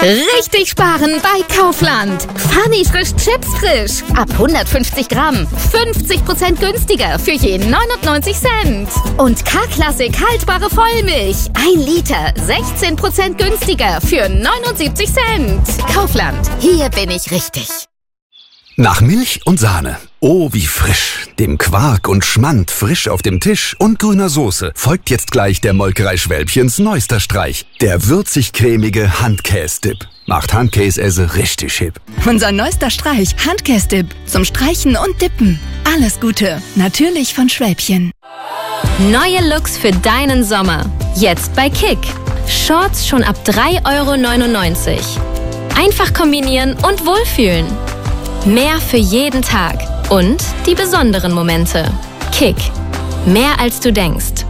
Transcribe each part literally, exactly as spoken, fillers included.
Richtig sparen bei Kaufland. Funny frisch Chips frisch. Ab hundertfünfzig Gramm. fünfzig Prozent günstiger für je neunundneunzig Cent. Und K-Klassik haltbare Vollmilch. ein Liter. sechzehn Prozent günstiger für neunundsiebzig Cent. Kaufland. Hier bin ich richtig. Nach Milch und Sahne. Oh, wie frisch. Dem Quark und Schmand frisch auf dem Tisch und grüner Soße folgt jetzt gleich der Molkerei Schwälbchens neuester Streich. Der würzig-cremige Handkäse-Dip. Macht Handkäse richtig hip. Unser neuester Streich, Handkäse-Dip. Zum Streichen und Dippen. Alles Gute. Natürlich von Schwälbchen. Neue Looks für deinen Sommer. Jetzt bei Kick. Shorts schon ab drei Euro neunundneunzig. Einfach kombinieren und wohlfühlen. Mehr für jeden Tag und die besonderen Momente. Kick. Mehr als du denkst.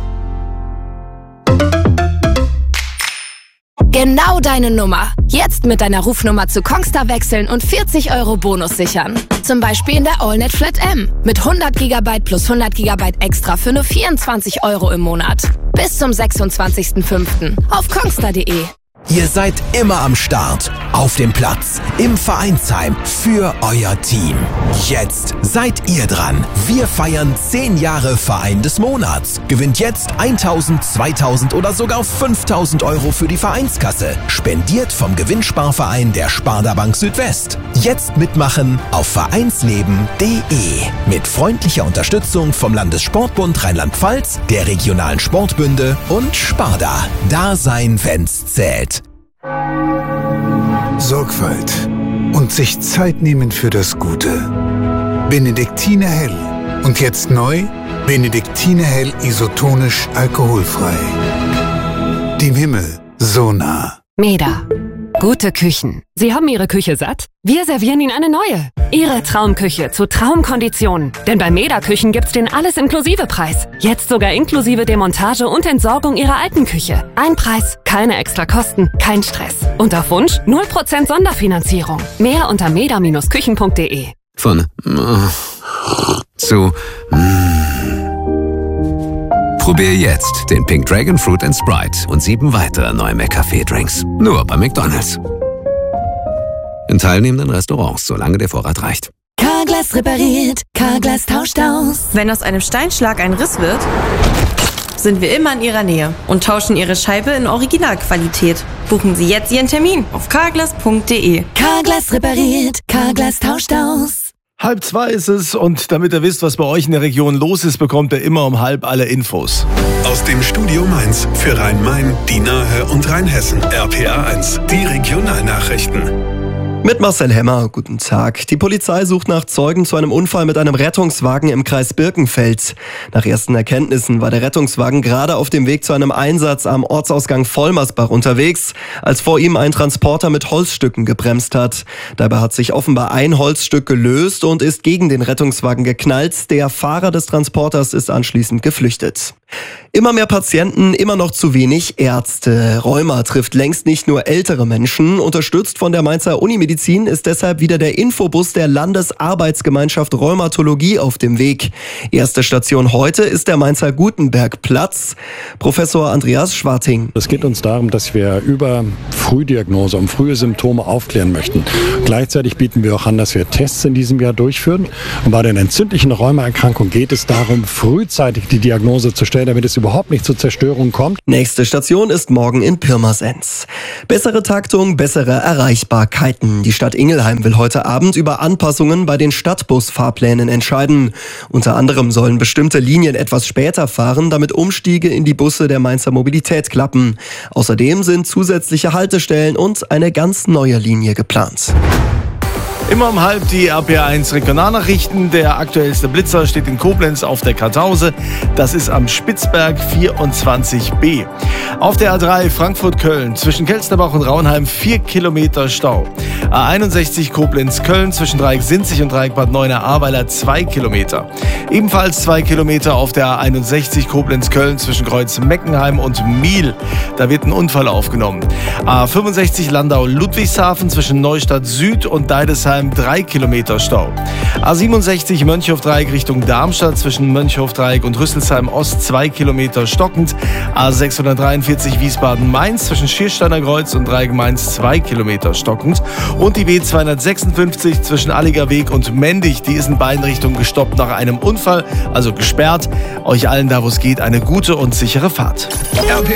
Genau deine Nummer. Jetzt mit deiner Rufnummer zu Kongstar wechseln und vierzig Euro Bonus sichern. Zum Beispiel in der AllNet Flat M. Mit hundert Gigabyte plus hundert Gigabyte extra für nur vierundzwanzig Euro im Monat. Bis zum sechsundzwanzigsten fünften auf kongstar punkt de. Ihr seid immer am Start, auf dem Platz, im Vereinsheim, für euer Team. Jetzt seid ihr dran. Wir feiern zehn Jahre Verein des Monats. Gewinnt jetzt tausend, zweitausend oder sogar fünftausend Euro für die Vereinskasse. Spendiert vom Gewinnsparverein der Sparda Bank Südwest. Jetzt mitmachen auf vereinsleben punkt de. Mit freundlicher Unterstützung vom Landessportbund Rheinland-Pfalz, der regionalen Sportbünde und Sparda. Da sein, wenn's zählt. Sorgfalt und sich Zeit nehmen für das Gute. Benediktiner Hell. Und jetzt neu, Benediktiner Hell isotonisch alkoholfrei. Dem Himmel so nah. Meda. Gute Küchen. Sie haben Ihre Küche satt? Wir servieren Ihnen eine neue. Ihre Traumküche zu Traumkonditionen. Denn bei Meda Küchen gibt's den Alles-Inklusive-Preis. Jetzt sogar inklusive Demontage und Entsorgung Ihrer alten Küche. Ein Preis, keine extra Kosten, kein Stress. Und auf Wunsch null Prozent Sonderfinanzierung. Mehr unter meda Bindestrich küchen punkt de. Von äh, zu mm. Probier jetzt den Pink Dragon Fruit and Sprite und sieben weitere neue McCafé-Drinks. Nur bei McDonald's. In teilnehmenden Restaurants, solange der Vorrat reicht. Carglass repariert, Carglass tauscht aus. Wenn aus einem Steinschlag ein Riss wird, sind wir immer in Ihrer Nähe und tauschen Ihre Scheibe in Originalqualität. Buchen Sie jetzt Ihren Termin auf carglass punkt de. Carglass repariert, Carglass tauscht aus. Halb zwei ist es und damit ihr wisst, was bei euch in der Region los ist, bekommt ihr immer um halb alle Infos. Aus dem Studio Mainz für Rhein-Main, die Nahe und Rheinhessen. R P R eins, die Regionalnachrichten. Mit Marcel Hemmer, guten Tag. Die Polizei sucht nach Zeugen zu einem Unfall mit einem Rettungswagen im Kreis Birkenfeld. Nach ersten Erkenntnissen war der Rettungswagen gerade auf dem Weg zu einem Einsatz am Ortsausgang Vollmersbach unterwegs, als vor ihm ein Transporter mit Holzstücken gebremst hat. Dabei hat sich offenbar ein Holzstück gelöst und ist gegen den Rettungswagen geknallt. Der Fahrer des Transporters ist anschließend geflüchtet. Immer mehr Patienten, immer noch zu wenig Ärzte. Rheuma trifft längst nicht nur ältere Menschen. Unterstützt von der Mainzer Unimedizin ist deshalb wieder der Infobus der Landesarbeitsgemeinschaft Rheumatologie auf dem Weg. Erste Station heute ist der Mainzer Gutenbergplatz. Professor Andreas Schwarting. Es geht uns darum, dass wir über Frühdiagnose und frühe Symptome aufklären möchten. Gleichzeitig bieten wir auch an, dass wir Tests in diesem Jahr durchführen. Und bei den entzündlichen Rheumaerkrankungen geht es darum, frühzeitig die Diagnose zu stellen, damit es überhaupt nicht zur Zerstörung kommt. Nächste Station ist morgen in Pirmasens. Bessere Taktung, bessere Erreichbarkeiten. Die Stadt Ingelheim will heute Abend über Anpassungen bei den Stadtbusfahrplänen entscheiden. Unter anderem sollen bestimmte Linien etwas später fahren, damit Umstiege in die Busse der Mainzer Mobilität klappen. Außerdem sind zusätzliche Haltestellen und eine ganz neue Linie geplant. Immer um halb die R P R eins Regionalnachrichten. Der aktuellste Blitzer steht in Koblenz auf der Kartause. Das ist am Spitzberg vierundzwanzig b. Auf der A drei Frankfurt-Köln zwischen Kelsterbach und Raunheim vier Kilometer Stau. A einundsechzig Koblenz-Köln zwischen Dreieck-Sinzig und Dreieck-Bad Neuenahr-Ahrweiler zwei Kilometer. Ebenfalls zwei Kilometer auf der A einundsechzig Koblenz-Köln zwischen Kreuz-Meckenheim und Miel. Da wird ein Unfall aufgenommen. A fünfundsechzig Landau-Ludwigshafen zwischen Neustadt Süd und Deidesheim drei Kilometer Stau. A siebenundsechzig Mönchhof-Dreieck Richtung Darmstadt zwischen Mönchhof-Dreieck und Rüsselsheim Ost zwei Kilometer stockend. A sechshundertdreiundvierzig Wiesbaden-Mainz zwischen Schiersteiner Kreuz und Dreieck Mainz zwei Kilometer stockend. Und die B zweihundertsechsundfünfzig zwischen Alliger Weg und Mendig, die ist in beiden Richtungen gestoppt nach einem Unfall, also gesperrt. Euch allen da, wo es geht, eine gute und sichere Fahrt.